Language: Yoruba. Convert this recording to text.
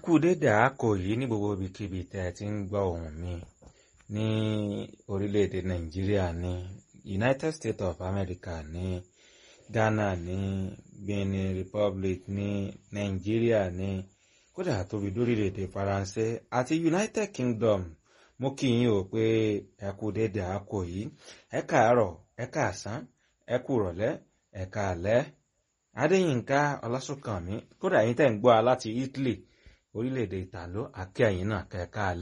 kú dédé àákò yìí ní gbogbo ibikíbi tẹ́ ẹ ti ń gbọ́ ohùn mi ní orílẹ̀-èdè Nàìjíríà ní United States of America ní Ghana ní Benin Republic ní Nàìjíríà ní kódà tóbi lórílẹ̀-èdè Faransé àti United Kingdom. Mo kí yín o pé ẹ kú dédé àákò yìí, ẹ káàárọ̀, ẹ káàsán, ẹ kú rọ̀lẹ́, ẹ káalẹ́. Adéyínká Ọlásùnkànmí, kódà yín tẹ́ ń gbọ́ láti Italy, orílẹ̀-èdè Ìtàló, àkí ẹ̀yin náà kẹ́ẹ̀ká